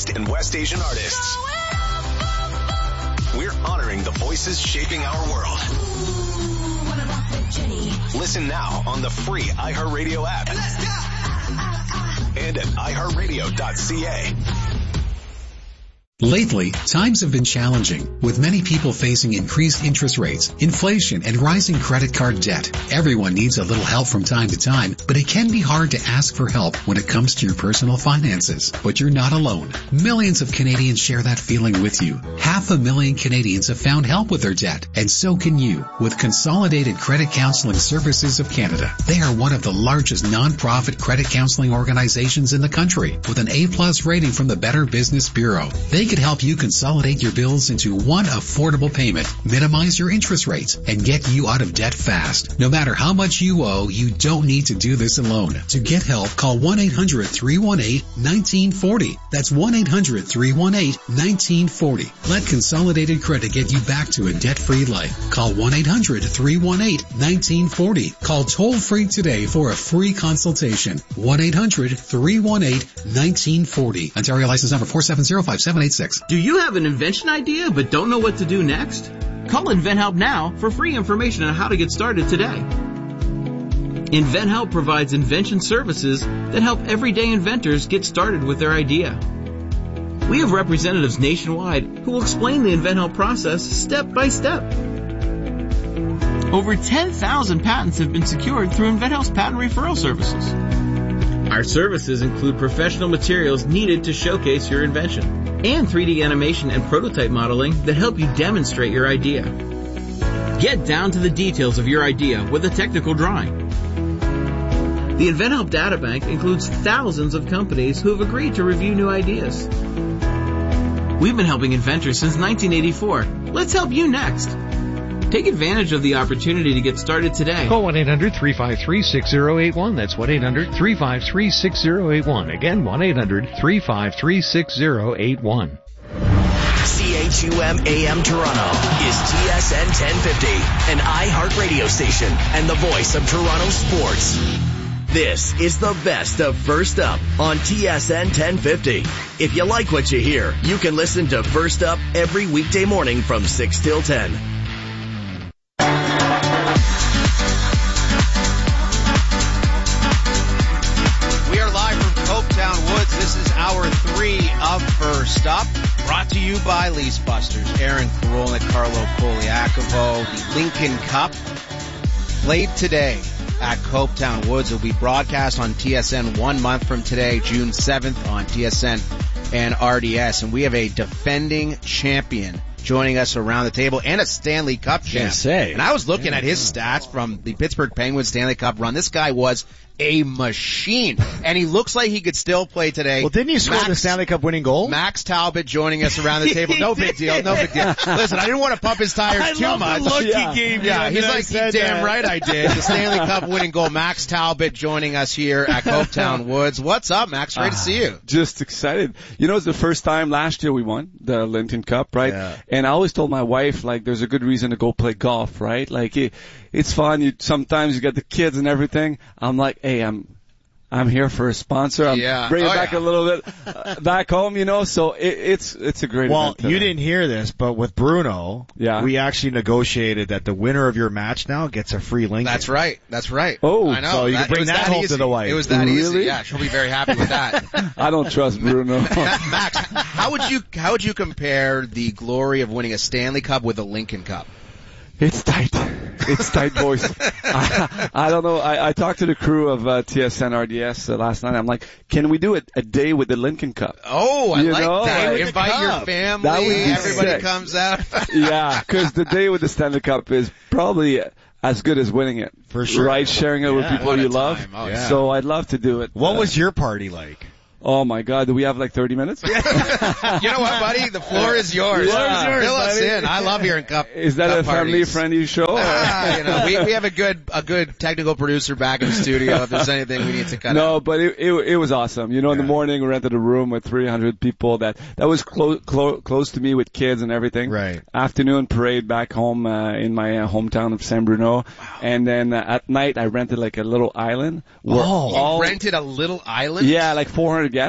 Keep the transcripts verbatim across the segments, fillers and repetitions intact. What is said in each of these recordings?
East and West Asian artists. We're honoring the voices shaping our world. Listen now on the free iHeartRadio app and at i heart radio dot c a. Lately, times have been challenging, with many people facing increased interest rates, inflation, and rising credit card debt. Everyone needs a little help from time to time, but it can be hard to ask for help when it comes to your personal finances. But you're not alone. Millions of Canadians share that feeling with you. Half a million Canadians have found help with their debt, and so can you, with Consolidated Credit Counseling Services of Canada. They are one of the largest non-profit credit counseling organizations in the country, with an A-plus rating from the Better Business Bureau. They could help you consolidate your bills into one affordable payment, minimize your interest rates, and get you out of debt fast. No matter how much you owe, you don't need to do this alone. To get help, call one eight hundred three one eight one nine four zero. That's one eight hundred three one eight one nine four zero. Let Consolidated Credit get you back to a debt-free life. Call one eight hundred three one eight one nine four zero. Call toll-free today for a free consultation. one eight hundred three one eight one nine four zero. Ontario license number four seven zero five seven eight six. Do you have an invention idea but don't know what to do next? Call InventHelp now for free information on how to get started today. InventHelp provides invention services that help everyday inventors get started with their idea. We have representatives nationwide who will explain the InventHelp process step by step. Over ten thousand patents have been secured through InventHelp's patent referral services. Our services include professional materials needed to showcase your invention, and three D animation and prototype modeling that help you demonstrate your idea. Get down to the details of your idea with a technical drawing. The InventHelp Databank includes thousands of companies who have agreed to review new ideas. We've been helping inventors since nineteen eighty-four. Let's help you next. Take advantage of the opportunity to get started today. Call one eight hundred three five three six zero eight one. That's one eight hundred three five three six zero eight one. Again, one eight hundred three five three six zero eight one. C H U M A M Toronto is T S N ten fifty, an iHeart radio station and the voice of Toronto sports. This is the best of First Up on T S N ten fifty. If you like what you hear, you can listen to First Up every weekday morning from six till ten. This is hour three of First Up, brought to you by Lease Busters. Aaron Karolnik, Carlo Poliakovo. The Lincoln Cup played today at Copetown Woods. It will be broadcast on T S N one month from today, June seventh, on T S N and R D S. And we have a defending champion joining us around the table, and a Stanley Cup champ. Say. And I was looking yeah, at his stats from the Pittsburgh Penguins Stanley Cup run. This guy was a machine, and he looks like he could still play today. Well, didn't he score Max, the Stanley Cup winning goal? Max Talbot joining us around the table. No big deal, no big deal. Listen, I didn't want to pump his tires I too love much. The look yeah, he gave yeah. You He's like, damn that. right I did. The Stanley Cup winning goal, Max Talbot joining us here at Copetown Woods. What's up, Max? Great uh, to see you. Just excited. You know, it's the first time last year we won the Lincoln Cup, right? Yeah. And I always told my wife, like, there's a good reason to go play golf, right? Like, it, it's fun. You sometimes you get the kids and everything. I'm like, hey, I'm. I'm here for a sponsor. I'm yeah. bringing oh, it back yeah. a little bit uh, back home, you know. So it, it's it's a great. Well, event you didn't hear this, but with Bruno, yeah. we actually negotiated that the winner of your match now gets a free Lincoln. That's right. That's right. Oh, I know. So you that, can bring that, that home easy. to the wife. It was that really? easy. Yeah, she'll be very happy with that. I don't trust Bruno. Max, how would you how would you compare the glory of winning a Stanley Cup with a Lincoln Cup? It's tight. It's tight, boys. I, I don't know. I, I talked to the crew of uh, T S N R D S uh, last night. I'm like, can we do it a day with the Lincoln Cup? Oh, I you like know, that. like, Invite your family. That would be everybody sick. comes out. Yeah, because the day with the Stanley Cup is probably as good as winning it. For sure. Right, sharing it yeah. with people What a you time. love. Oh, yeah. So I'd love to do it. What uh, was your party like? Oh my God, do we have like thirty minutes? You know what, buddy? The floor is yours. Yeah. Fill yours, us buddy. in. I love hearing cup. Is that cup a family-friendly show? Ah, you know, we we have a good a good technical producer back in the studio. If there's anything we need to cut no, out. but it, it it was awesome. You know, yeah. in the morning we rented a room with three hundred people. That that was close clo- close to me with kids and everything. Right. Afternoon parade back home uh, in my uh, hometown of San Bruno, wow. and then uh, at night I rented like a little island. Where Oh, all, you rented a little island? Yeah, like four hundred guests.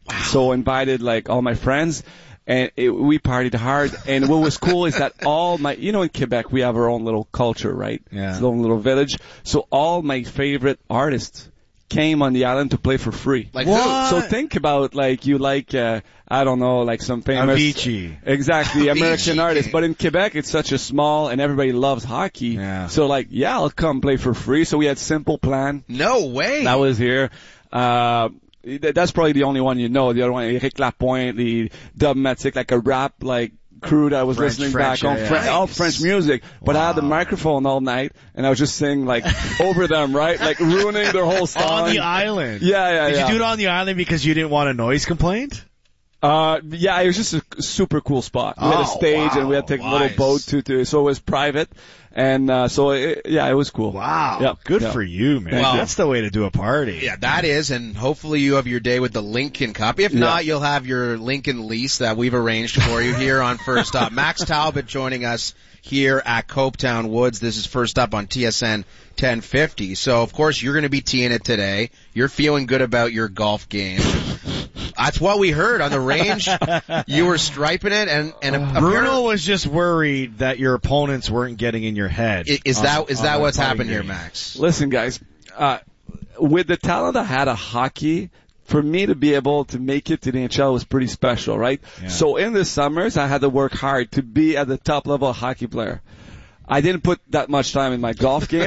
Wow. So invited like all my friends. And it, we partied hard. And what was cool is that all my, you know, in Quebec, we have our own little culture, right? Yeah. It's our own little village. So all my favorite artists came on the island to play for free. Like what? So think about, like, you like, uh, I don't know, like some famous. Avicii. Exactly, American Avicii. artists. But in Quebec, it's such a small, and everybody loves hockey. Yeah. So like, yeah, I'll come play for free. So we had Simple Plan. No way. That was here. Uh, That's probably the only one you know. The other one, Eric Lapointe, the Dubmatic, like a rap, like, crew that I was French, listening French, back on, yeah, Fre- yeah. all French music. But I had the microphone all night, and I was just singing, like, over them, right? Like, ruining their whole song. On the island. Yeah, yeah, Did yeah. you do it on the island because you didn't want a noise complaint? Uh, yeah, it was just a super cool spot. We had a Oh, stage, wow, and we had to take a little nice. boat to, to, so it was private. And, uh, so, it, yeah, it was cool. Wow. Yeah, Good yeah. for you, man. Well- That's the way to do a party. Yeah, that is, and hopefully you have your day with the Lincoln Cup. If Yeah. not, you'll have your Lincoln lease that we've arranged for you here on First Up. Max Talbot joining us here at Copetown Woods. This is First Up on T S N ten fifty. So, of course, you're going to be teeing it today. You're feeling good about your golf game. That's what we heard on the range. You were striping it, and and Bruno apparently- was just worried that your opponents weren't getting in your head. I- Is on- that is on that the what's putting happened here, green. Max? Listen, guys, uh, with the talent I had of hockey, for me to be able to make it to the N H L was pretty special, right? Yeah. So in the summers, I had to work hard to be at the top level hockey player. I didn't put that much time in my golf game.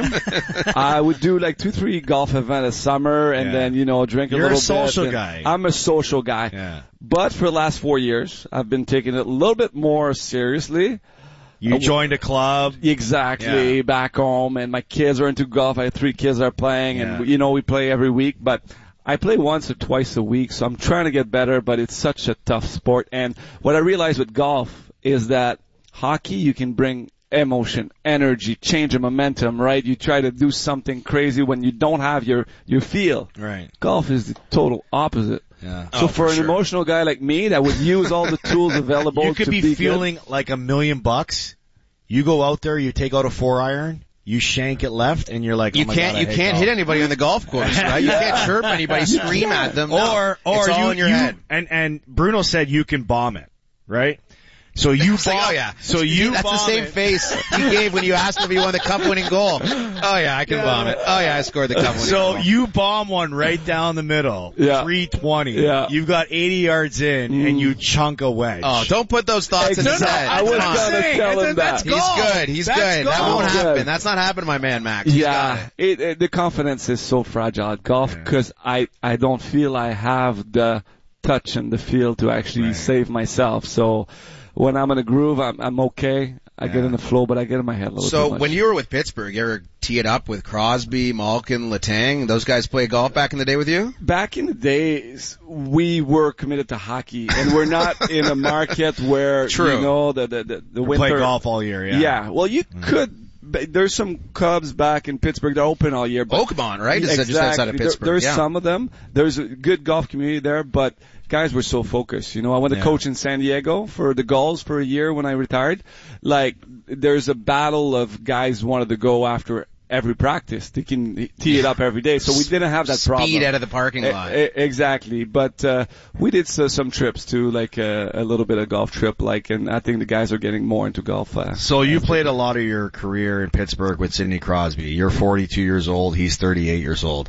I would do like two, three golf events a summer, and Yeah. then, you know, drink a You're a little social bit. guy. I'm a social guy. Yeah. But for the last four years, I've been taking it a little bit more seriously. You Uh, joined a club. Exactly, Yeah. back home, and my kids are into golf. I have three kids that are playing, Yeah. and, you know, we play every week, but I play once or twice a week, so I'm trying to get better, but it's such a tough sport. And what I realized with golf is that hockey, you can bring emotion, energy, change of momentum, right? You try to do something crazy when you don't have your, your feel. Right. Golf is the total opposite. Yeah. So Oh, for, for an sure. emotional guy like me that would use all the tools available You could to be, be good- feeling like a million bucks. You go out there, you take out a four iron, you shank it left, and you're like, You oh my can't God, I you hate can't golf. hit anybody on the golf course, right? You can't chirp anybody, scream at them. No, Or or it's all you, in your you head. and and Bruno said you can bomb it, right? So you It's like, bomb, oh yeah. So you That's the bomb same it. face he gave when you asked him if he won the cup-winning goal. Oh yeah, I can bomb it. Oh yeah, I scored the cup-winning So goal. you bomb one right down the middle, Yeah. three twenty. Yeah. You've got eighty yards in, Mm. and you chunk a wedge. Oh, don't put those thoughts in his Exactly. head. I was Come on. gonna tell him That's that. He's golf. good. He's That's good. That golf. won't Good. happen. That's not happening, my man Max. He's got Yeah, it. it, it, the confidence is so fragile at golf Yeah. because I, I don't feel I have the touch and the feel to actually Right. save myself. So when I'm in a groove, I'm, I'm okay. I get Yeah. in the flow, but I get in my head a little So too much. when you were with Pittsburgh, you ever tee it up with Crosby, Malkin, Letang? Those guys play golf back in the day with you? Back in the days, we were committed to hockey, and we're not in a market where, True. you know, the, the, the, the play winter. golf all year. Yeah. Yeah, well, you could. but There's some clubs back in Pittsburgh that are open all year. But Oakmont, right? Is that exactly. just outside of There- Pittsburgh? there's yeah. some of them. There's a good golf community there, but guys were so focused. You know, I went to Yeah. coach in San Diego for the Gulls for a year when I retired. Like, there's a battle of guys who wanted to go after every practice. They can tee it up every day. So we didn't have that Speed problem. out of the parking E- lot. e- exactly. But uh, we did uh, some trips too, like uh, a little bit of golf trip. Like, and I think the guys are getting more into golf. Uh, So you played a lot of your career in Pittsburgh with Sidney Crosby. You're forty-two years old. He's thirty-eight years old.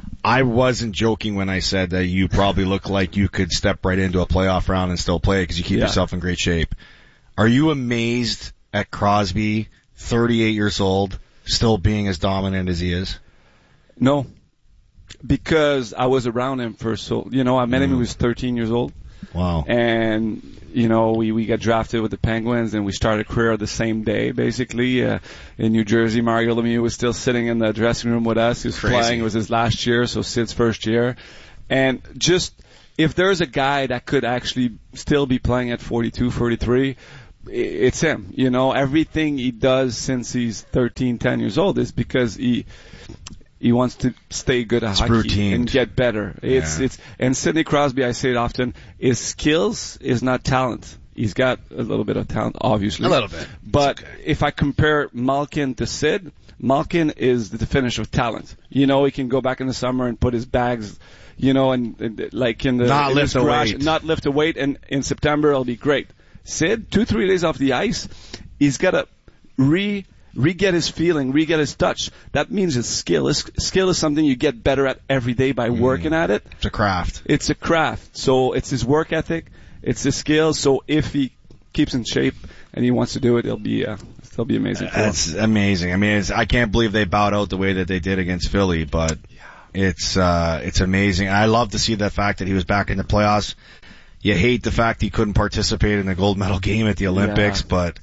I wasn't joking when I said that you probably look like you could step right into a playoff round and still play because you keep Yeah. yourself in great shape. Are you amazed at Crosby, thirty-eight years old, still being as dominant as he is? No, because I was around him for so. You know, I met him when he was thirteen years old. Wow. And, you know, we, we got drafted with the Penguins, and we started a career the same day, basically. Uh, in New Jersey, Mario Lemieux was still sitting in the dressing room with us. He was Crazy. playing. It was his last year, so Sid's first year. And just, if there's a guy that could actually still be playing at forty-two, forty-three, i- it's him. You know, everything he does since he's thirteen, ten years old is because he... He wants to stay good at It's hockey routine. and get better. It's Yeah. it's and Sidney Crosby, I say it often, his skills is not talent. He's got a little bit of talent, obviously. A little bit. But if I compare Malkin to Sid, Malkin is the finish of talent. You know, he can go back in the summer and put his bags, you know, and, and like in the not in lift a garage, weight, not lift a weight, and in September it'll be great. Sid, two three days off the ice, he's got to re re-get his feeling, re-get his touch. That means his skill. His skill is something you get better at every day by mm. working at it. It's a craft. It's a craft. So it's his work ethic, it's his skill. So if he keeps in shape and he wants to do it, it'll be uh, it'll be amazing. For That's him. amazing. I mean, it's, I can't believe they bowed out the way that they did against Philly, but yeah. it's uh, it's amazing. I love to see the fact that he was back in the playoffs. You hate the fact he couldn't participate in the gold medal game at the Olympics, yeah. but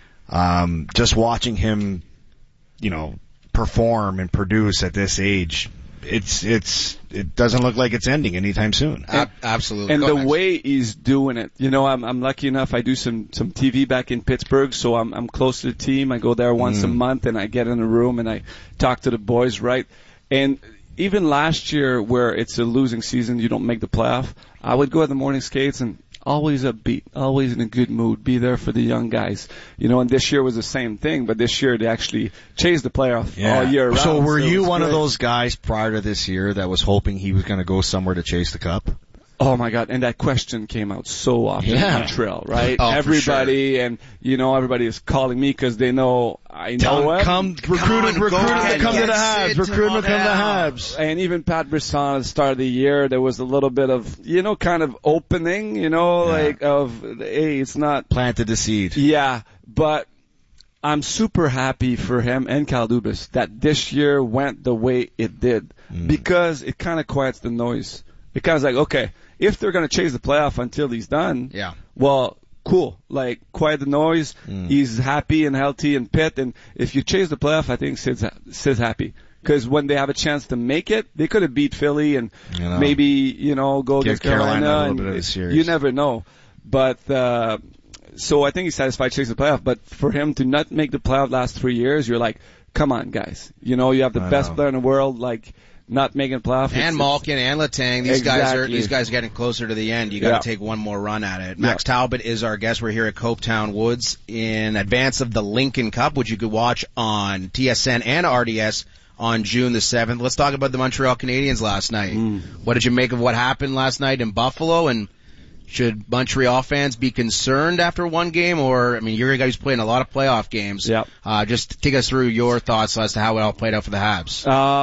um, just watching him, you know, perform and produce at this age, it's it's it doesn't look like it's ending anytime soon. And, Absolutely. And Go the ahead. way he's doing it, you know, I'm I'm lucky enough. I do some some T V back in Pittsburgh, so I'm I'm close to the team. I go there once mm. a month, and I get in a room and I talk to the boys, right? And even last year, where it's a losing season, you don't make the playoff, I would go at the morning skates and always upbeat, always in a good mood, be there for the young guys. You know, and this year was the same thing, but this year they actually chased the playoff yeah. all year round. So were so you one great. of those guys prior to this year that was hoping he was going to go somewhere to chase the cup? Oh my God! And that question came out so often yeah. in Montreal, right? Oh, everybody, sure. and you know, everybody is calling me because they know I Tell know him, him. come, recruit him, recruit him to come to the Habs. Recruit him to come to the Habs. And even Pat Brisson at the start of the year, there was a little bit of, you know, kind of opening, you know, yeah. like of, hey, it's not planted the seed. Yeah, but I'm super happy for him and Kyle Dubas that this year went the way it did mm. because it kind of quiets the noise. It kind of like, okay, if they're going to chase the playoff until he's done, yeah. well, cool. Like, quiet the noise. Mm. He's happy and healthy and Pitt. And if you chase the playoff, I think Sid's, Sid's happy. Because when they have a chance to make it, they could have beat Philly and you know, maybe, you know, go Give against Carolina. Carolina a little and bit of the series. You never know. But, uh, so I think he's satisfied chasing the playoff. But for him to not make the playoff last three years, you're like, come on, guys. You know, you have the I best know. player in the world, like, not making playoff. And Malkin and Letang, these exactly. guys are these guys are getting closer to the end. You got to yeah. take one more run at it. Max yeah. Talbot is our guest. We're here at Copetown Woods in advance of the Lincoln Cup, which you could watch on T S N and R D S on June the seventh. Let's talk about the Montreal Canadiens last night. Mm. What did you make of what happened last night in Buffalo? And should Montreal fans be concerned after one game? Or, I mean, you're a guy who's playing a lot of playoff games. Yep. Uh, just take us through your thoughts as to how it all played out for the Habs. Uh,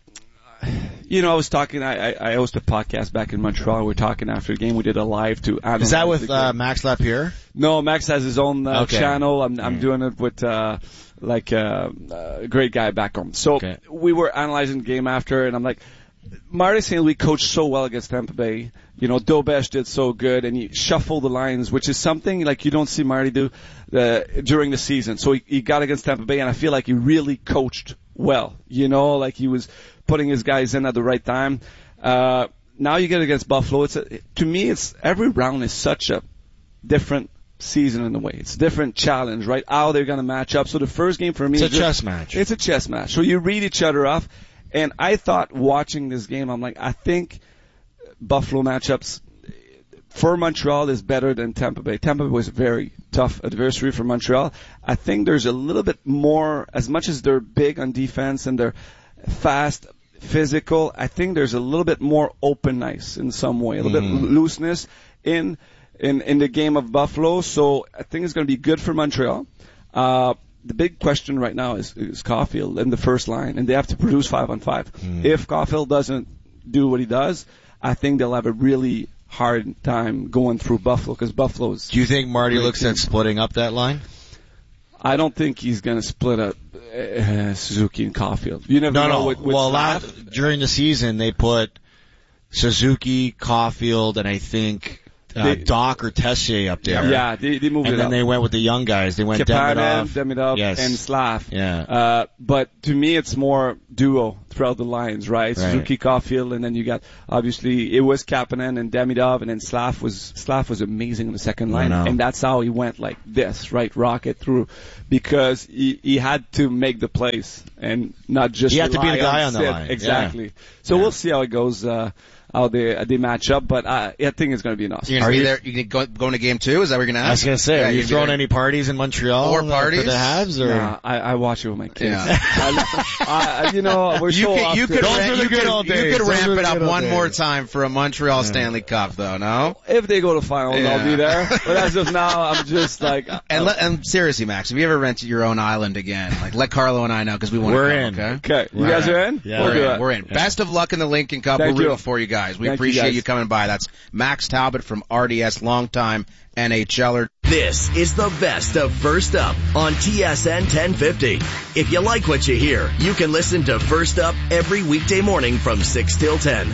You know, I was talking, I, I, I hosted a podcast back in Montreal. We were talking after the game. We did a live to analyze. Is that with uh, Max Lapierre? No, Max has his own uh, okay. channel. I'm, I'm mm. doing it with, uh, like, uh, a great guy back home. So okay. we were analyzing the game after, and I'm like, Marty Saint Louis coached so well against Tampa Bay. You know, Dobesh did so good, and he shuffled the lines, which is something like you don't see Marty do uh, during the season. So he, he got against Tampa Bay, and I feel like he really coached well. You know, like he was putting his guys in at the right time. Uh, now you get against Buffalo. It's a, to me, it's every round is such a different season in a way. It's a different challenge, right? How they're going to match up. So the first game for me, it's a is just, chess match. It's a chess match. So you read each other off. And I thought watching this game, I'm like, I think Buffalo matchups for Montreal is better than Tampa Bay. Tampa Bay was a very tough adversary for Montreal. I think there's a little bit more, as much as they're big on defense and they're fast, physical, I think there's a little bit more open ice in some way, a little mm. bit looseness in, in, in the game of Buffalo. So I think it's going to be good for Montreal. Uh, The big question right now is, is Caulfield in the first line, and they have to produce five on five. Mm. If Caulfield doesn't do what he does, I think they'll have a really hard time going through Buffalo because Buffalo is. Do you think Marty looks team. at splitting up that line? I don't think he's going to split up uh, Suzuki and Caulfield. You never no, know. No, with, with well, last, during the season they put Suzuki, Caulfield, and I think. Uh, They, Doc or Tessier up there. Yeah, they, they moved and it then up. they went with the young guys. They went Kapanen, Demidov, Demidov yes. and Slav. Yeah. Uh, but to me, it's more duo throughout the lines, right? right? Suzuki, Caulfield, and then you got obviously it was Kapanen and Demidov, and then Slav was Slav was amazing in the second line, and that's how he went like this, right? Rocket through, because he, he had to make the plays and not just he had to be the guy on, on the line. Exactly. Yeah. So yeah. we'll see how it goes. Uh, how they they match up. But I, I think it's going to be an awesome. You're going to be you, there. You go, going to game two? Is that what you're going to ask? I was going to say, yeah, are you throwing there. any parties in Montreal? Or parties? For the Habs? Or? Nah, I, I watch it with my kids. Yeah. I, I, you know, we're You so could, you off could, to- Those ramp, were the you good could, old you days. could Those ramp were it the up good old one days. more time for a Montreal Stanley Cup, though, no? If they go to finals, Yeah. I'll be there. But as of now, I'm just like. And, let, and seriously, Max, if you ever rented your own island again, like let Carlo and I know because we want to We're come, in. okay? Okay, you guys are in? Yeah. We'll We're do in. it. We're in. Best of luck in the Lincoln Cup. Thank We're rooting you. for you guys. We Thank you, appreciate guys. you coming by. That's Max Talbot from R D S, longtime N H L er. This is the best of First Up on T S N ten fifty. If you like what you hear, you can listen to First Up every weekday morning from six till ten.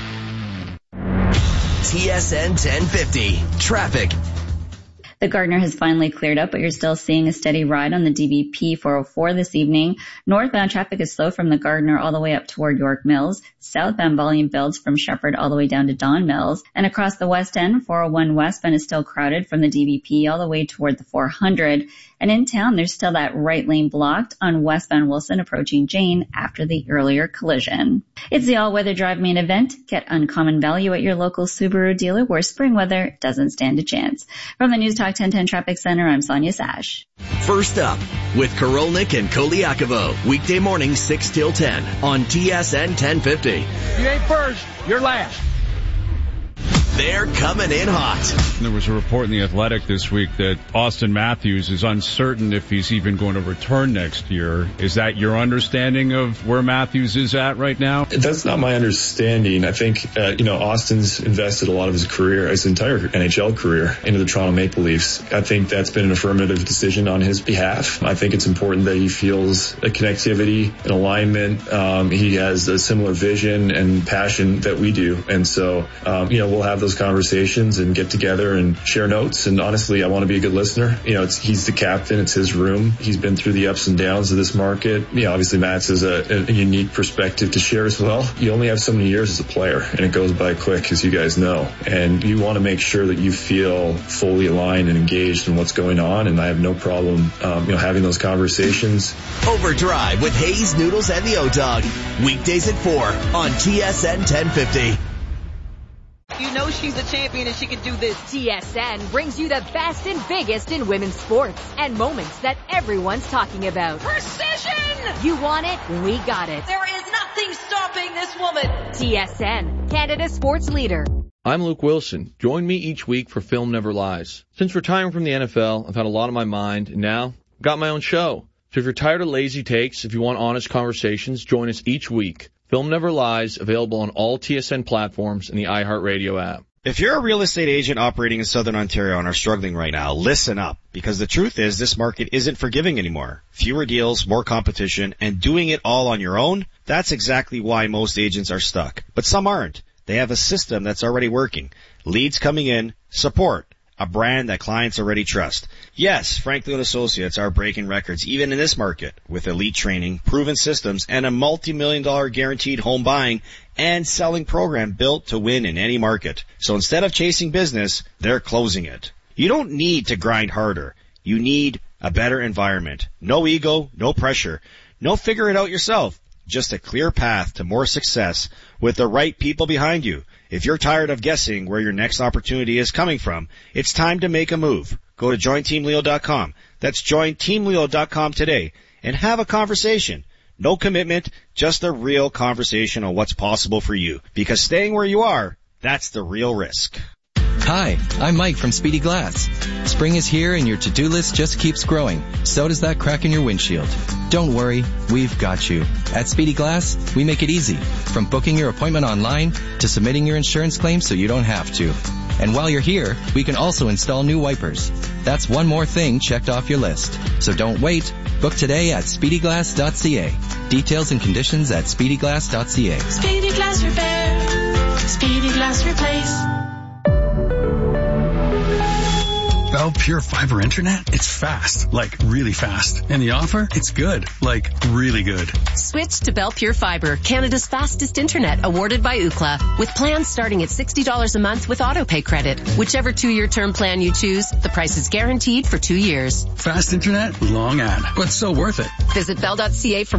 T S N ten fifty. Traffic. The Gardner has finally cleared up, but you're still seeing a steady ride on the D B P four oh four this evening. Northbound traffic is slow from the Gardner all the way up toward York Mills. Southbound volume builds from Shepherd all the way down to Don Mills. And across the West End, four oh one westbound is still crowded from the D B P all the way toward the four hundred. And in town, there's still that right lane blocked on westbound Wilson approaching Jane after the earlier collision. It's the all-weather drive main event. Get uncommon value at your local Subaru dealer where spring weather doesn't stand a chance. From the News Talk ten ten Traffic Center, I'm Sonia Sash. First Up with Karolnik and Koliakovo. Weekday morning six till ten on T S N ten fifty. You ain't first, you're last. They're coming in hot. There was a report in The Athletic this week that Austin Matthews is uncertain if he's even going to return next year. Is that your understanding of where Matthews is at right now? That's not my understanding. I think, uh, you know, Austin's invested a lot of his career, his entire N H L career, into the Toronto Maple Leafs. I think that's been an affirmative decision on his behalf. I think it's important that he feels a connectivity, an alignment. Um, he has a similar vision and passion that we do. And so, um, you know, we'll have those conversations and get together and share notes. And honestly, I want to be a good listener. You know, it's, he's the captain. It's his room. He's been through the ups and downs of this market. You know, obviously Matt's has a, a unique perspective to share as well. You only have so many years as a player and it goes by quick, as you guys know. And you want to make sure that you feel fully aligned and engaged in what's going on. And I have no problem, um, you know, having those conversations. Overdrive with Hayes, Noodles, and the O-Dog. Weekdays at four on T S N ten fifty. You know she's a champion and she can do this. T S N brings you the best and biggest in women's sports and moments that everyone's talking about. Precision! You want it? We got it. There is nothing stopping this woman. T S N, Canada's sports leader. I'm Luke Wilson. Join me each week for Film Never Lies. Since retiring from the N F L, I've had a lot on my mind, and now I've got my own show. So if you're tired of lazy takes, if you want honest conversations, join us each week. Film Never Lies, available on all T S N platforms and the iHeartRadio app. If you're a real estate agent operating in Southern Ontario and are struggling right now, listen up. Because the truth is, this market isn't forgiving anymore. Fewer deals, more competition, and doing it all on your own, that's exactly why most agents are stuck. But some aren't. They have a system that's already working. Leads coming in, support. A brand that clients already trust. Yes, Franklin and Associates are breaking records even in this market with elite training, proven systems, and a multi-million dollar guaranteed home buying and selling program built to win in any market. So instead of chasing business, they're closing it. You don't need to grind harder. You need a better environment. No ego, no pressure. No figure it out yourself. Just a clear path to more success with the right people behind you. If you're tired of guessing where your next opportunity is coming from, it's time to make a move. Go to join team leo dot com. That's join team leo dot com today and have a conversation. No commitment, just a real conversation on what's possible for you. Because staying where you are, that's the real risk. Hi, I'm Mike from Speedy Glass. Spring is here and your to-do list just keeps growing. So does that crack in your windshield. Don't worry, we've got you. At Speedy Glass, we make it easy. From booking your appointment online to submitting your insurance claim so you don't have to. And while you're here, we can also install new wipers. That's one more thing checked off your list. So don't wait. Book today at speedy glass dot c a. Details and conditions at speedy glass dot c a. Speedy Glass Repair. Speedy Glass Replace. Bell Pure Fiber Internet? It's fast, like really fast. And the offer? It's good, like really good. Switch to Bell Pure Fiber, Canada's fastest internet, awarded by Ookla, with plans starting at sixty dollars a month with autopay credit. Whichever two-year term plan you choose, the price is guaranteed for two years. Fast internet, long ad, but so worth it. Visit bell dot c a for